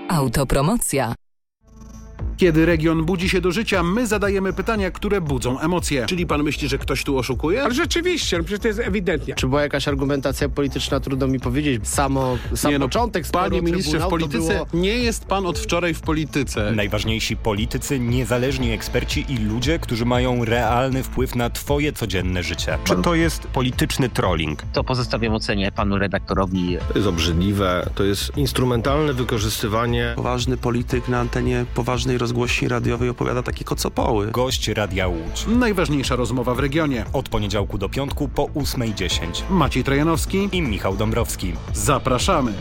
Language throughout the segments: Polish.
Autopromocja. Kiedy region budzi się do życia, my zadajemy pytania, które budzą emocje. Czyli pan myśli, że ktoś tu oszukuje? Ale rzeczywiście, przecież to jest ewidentnie. Czy była jakaś argumentacja polityczna, trudno mi powiedzieć. Sam początek sporu, Panie ministrze, w polityce było... nie jest pan od wczoraj w polityce. Najważniejsi politycy, niezależni eksperci i ludzie, którzy mają realny wpływ na twoje codzienne życie. Czy to jest polityczny trolling? To pozostawiam ocenie panu redaktorowi. To jest obrzydliwe, to jest instrumentalne wykorzystywanie. Poważny polityk na antenie poważnej rozgłośni radiowej opowiada takie kocopoły. Gość Radia Łódź. Najważniejsza rozmowa w regionie. Od poniedziałku do piątku po 8:10. Maciej Trojanowski i Michał Dąbrowski. Zapraszamy.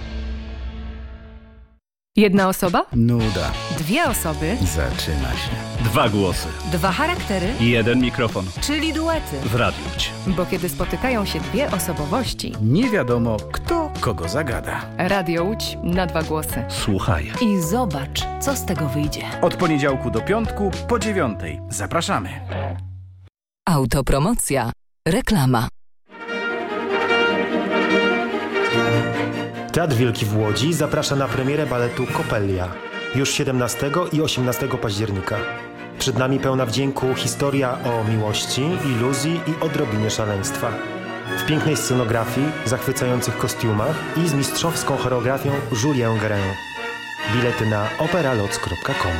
Jedna osoba? Nuda. Dwie osoby? Zaczyna się. 2 głosy. 2 charaktery? 1 mikrofon. Czyli duety. W Radiu Łódź. Bo kiedy spotykają się dwie osobowości, nie wiadomo, kto kogo zagada. Radio Łódź na 2 głosy. Słuchaj. I zobacz, co z tego wyjdzie. Od poniedziałku do piątku po 9:00. Zapraszamy. Autopromocja. Reklama. Teatr Wielki w Łodzi zaprasza na premierę baletu Coppelia już 17 i 18 października. Przed nami pełna wdzięku historia o miłości, iluzji i odrobinie szaleństwa. W pięknej scenografii, zachwycających kostiumach i z mistrzowską choreografią Julien Guérin. Bilety na operaloc.com.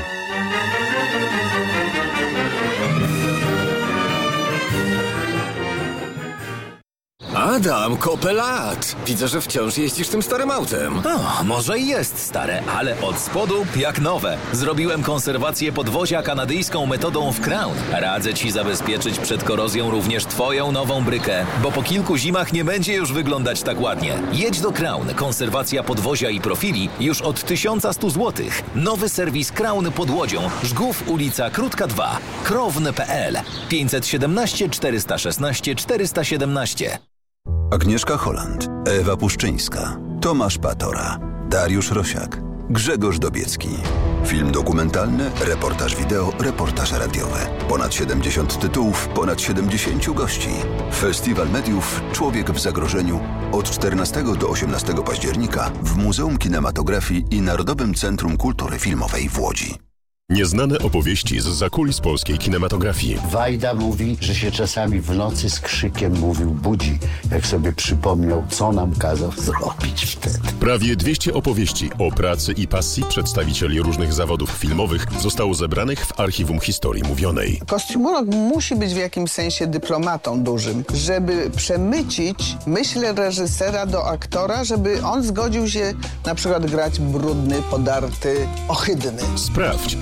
Adam, kopę lat. Widzę, że wciąż jeździsz tym starym autem. O, może i jest stare, ale od spodu jak nowe. Zrobiłem konserwację podwozia kanadyjską metodą w Crown. Radzę ci zabezpieczyć przed korozją również twoją nową brykę, bo po kilku zimach nie będzie już wyglądać tak ładnie. Jedź do Crown. Konserwacja podwozia i profili już od 1100 zł. Nowy serwis Crown pod Łodzią. Żgów, ulica Krótka 2. Krown.pl 517 416 417. Agnieszka Holland, Ewa Puszczyńska, Tomasz Patora, Dariusz Rosiak, Grzegorz Dobiecki. Film dokumentalny, reportaż wideo, reportaż radiowy. Ponad 70 tytułów, ponad 70 gości. Festiwal Mediów Człowiek w zagrożeniu od 14 do 18 października w Muzeum Kinematografii i Narodowym Centrum Kultury Filmowej w Łodzi. Nieznane opowieści z zakulis polskiej kinematografii. Wajda mówi, że się czasami w nocy z krzykiem budzi, jak sobie przypomniał, co nam kazał zrobić wtedy. Prawie 200 opowieści o pracy i pasji przedstawicieli różnych zawodów filmowych zostało zebranych w Archiwum Historii Mówionej. Kostiumolog musi być w jakimś sensie dyplomatą dużym, żeby przemycić myśl reżysera do aktora, żeby on zgodził się na przykład grać brudny, podarty, ohydny. Sprawdź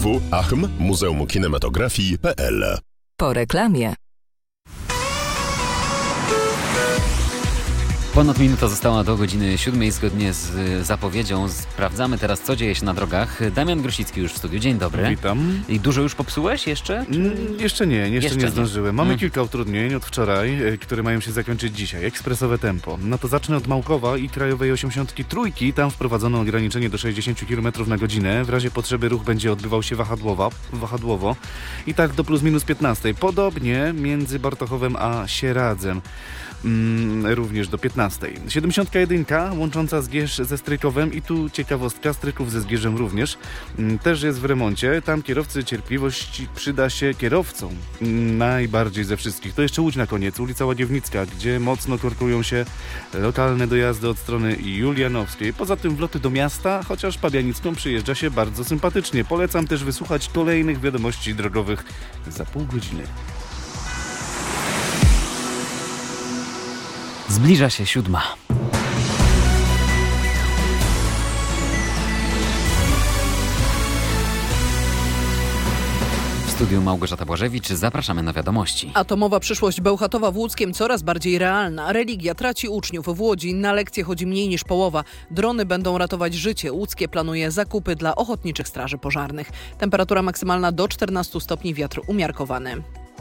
www.muzeumkinematografii.pl. Po reklamie. Ponad minuta została do godziny 7. Zgodnie z zapowiedzią sprawdzamy teraz, co dzieje się na drogach. Damian Grosicki już w studiu. Dzień dobry. Witam. I dużo już popsułeś jeszcze? Jeszcze nie zdążyłem. Mamy kilka utrudnień od wczoraj, które mają się zakończyć dzisiaj. Ekspresowe tempo. No to zacznę od Małkowa i Krajowej 83. Tam wprowadzono ograniczenie do 60 km na godzinę. W razie potrzeby ruch będzie odbywał się wahadłowo. I tak do plus minus 15. Podobnie między Bartochowem a Sieradzem. Również do 15. 71 łącząca Zgierz ze Strykowem i tu ciekawostka, Stryków ze Zgierzem również też jest w remoncie. Tam kierowcy cierpliwość przyda się kierowcom najbardziej ze wszystkich. To jeszcze Łódź na koniec, ulica Łagiewnicka, gdzie mocno korkują się lokalne dojazdy od strony Julianowskiej. Poza tym wloty do miasta, chociaż Pabianicką przyjeżdża się bardzo sympatycznie. Polecam też wysłuchać kolejnych wiadomości drogowych za pół godziny. Zbliża się 7. W studiu Małgorzata Błażewicz. Zapraszamy na wiadomości. Atomowa przyszłość Bełchatowa w Łódzkiem coraz bardziej realna. Religia traci uczniów. W Łodzi na lekcje chodzi mniej niż połowa. Drony będą ratować życie. Łódzkie planuje zakupy dla ochotniczych straży pożarnych. Temperatura maksymalna do 14 stopni, wiatr umiarkowany.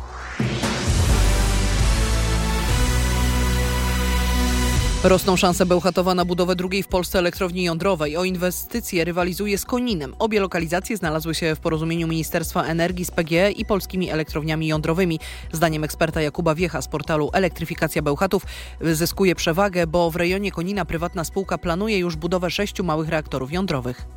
Rosną szanse Bełchatowa na budowę drugiej w Polsce elektrowni jądrowej. O inwestycje rywalizuje z Koninem. Obie lokalizacje znalazły się w porozumieniu Ministerstwa Energii z PGE i polskimi elektrowniami jądrowymi. Zdaniem eksperta Jakuba Wiecha z portalu Elektryfikacja Bełchatów zyskuje przewagę, bo w rejonie Konina prywatna spółka planuje już budowę 6 małych reaktorów jądrowych.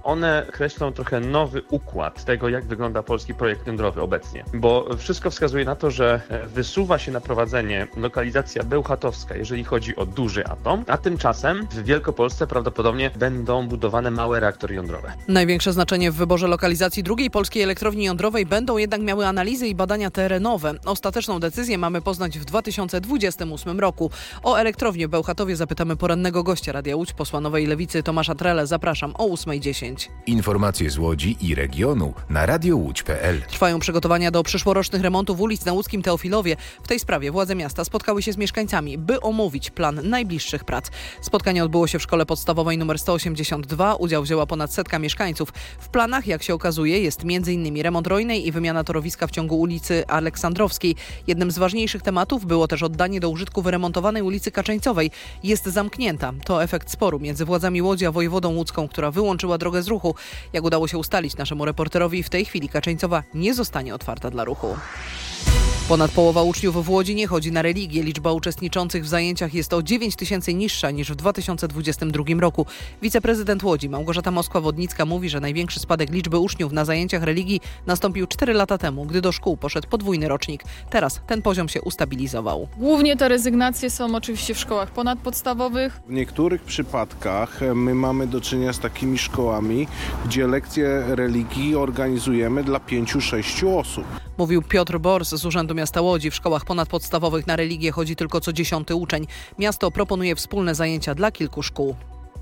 one kreślą trochę nowy układ tego, jak wygląda polski projekt jądrowy obecnie. Bo wszystko wskazuje na to, że wysuwa się na prowadzenie lokalizacja bełchatowska, jeżeli chodzi o duży atom, a tymczasem w Wielkopolsce prawdopodobnie będą budowane małe reaktory jądrowe. Największe znaczenie w wyborze lokalizacji drugiej polskiej elektrowni jądrowej będą jednak miały analizy i badania terenowe. Ostateczną decyzję mamy poznać w 2028 roku. O elektrownię w Bełchatowie zapytamy porannego gościa Radia Łódź, posła Nowej Lewicy Tomasza Trele. Zapraszam o 8:10. Informacje z Łodzi i regionu na radiołódź.pl. Trwają przygotowania do przyszłorocznych remontów ulic na łódzkim Teofilowie. W tej sprawie władze miasta spotkały się z mieszkańcami, by omówić plan najbliższych prac. Spotkanie odbyło się w szkole podstawowej nr 182. Udział wzięła ponad 100 mieszkańców. W planach, jak się okazuje, jest m.in. remont rojnej i wymiana torowiska w ciągu ulicy Aleksandrowskiej. Jednym z ważniejszych tematów było też oddanie do użytku wyremontowanej ulicy Kaczeńcowej. Jest zamknięta. To efekt sporu między władzami Łodzi a wojewodą łódzką, która wyłączyła drogę z ruchu. Jak udało się ustalić naszemu reporterowi, w tej chwili Kaczeńcowa nie zostanie otwarta dla ruchu. Ponad połowa uczniów w Łodzi nie chodzi na religię. Liczba uczestniczących w zajęciach jest o 9 000 niższa niż w 2022 roku. Wiceprezydent Łodzi Małgorzata Moskwa-Wodnicka mówi, że największy spadek liczby uczniów na zajęciach religii nastąpił 4 lata temu, gdy do szkół poszedł podwójny rocznik. Teraz ten poziom się ustabilizował. Głównie te rezygnacje są oczywiście w szkołach ponadpodstawowych. W niektórych przypadkach my mamy do czynienia z takimi szkołami, gdzie lekcje religii organizujemy dla 5-6 osób. Mówił Piotr Bors z Urzędu Miasta Łodzi. W szkołach ponadpodstawowych na religię chodzi tylko co 10. uczeń. Miasto proponuje wspólne zajęcia dla kilku szkół.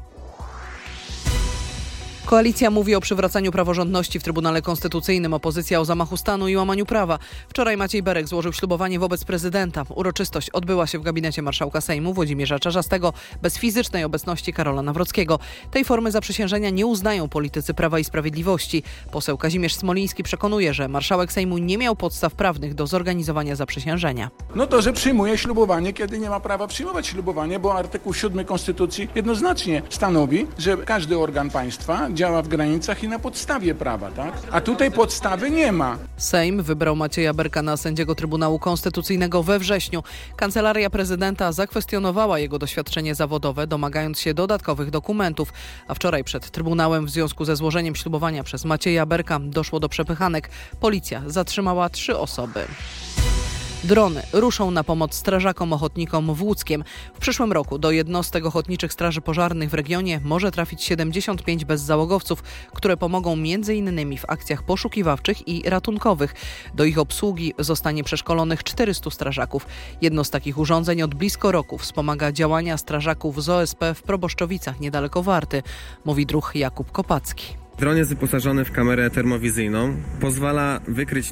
Koalicja mówi o przywracaniu praworządności w Trybunale Konstytucyjnym, opozycja o zamachu stanu i łamaniu prawa. Wczoraj Maciej Berek złożył ślubowanie wobec prezydenta. Uroczystość odbyła się w gabinecie marszałka Sejmu Włodzimierza Czarzastego bez fizycznej obecności Karola Nawrockiego. Tej formy zaprzysiężenia nie uznają politycy Prawa i Sprawiedliwości. Poseł Kazimierz Smoliński przekonuje, że marszałek Sejmu nie miał podstaw prawnych do zorganizowania zaprzysiężenia. No to, że przyjmuje ślubowanie, kiedy nie ma prawa przyjmować ślubowanie, bo artykuł 7 Konstytucji jednoznacznie stanowi, że każdy organ państwa działa w granicach i na podstawie prawa, tak? A tutaj podstawy nie ma. Sejm wybrał Macieja Berka na sędziego Trybunału Konstytucyjnego we wrześniu. Kancelaria prezydenta zakwestionowała jego doświadczenie zawodowe, domagając się dodatkowych dokumentów. A wczoraj przed Trybunałem w związku ze złożeniem ślubowania przez Macieja Berka doszło do przepychanek. Policja zatrzymała 3 osoby. Drony ruszą na pomoc strażakom ochotnikom w Łódzkiem. W przyszłym roku do jednostek ochotniczych straży pożarnych w regionie może trafić 75 bezzałogowców, które pomogą m.in. w akcjach poszukiwawczych i ratunkowych. Do ich obsługi zostanie przeszkolonych 400 strażaków. Jedno z takich urządzeń od blisko roku wspomaga działania strażaków z OSP w Proboszczowicach niedaleko Warty, mówi druh Jakub Kopacki. Dron jest wyposażony w kamerę termowizyjną. Pozwala wykryć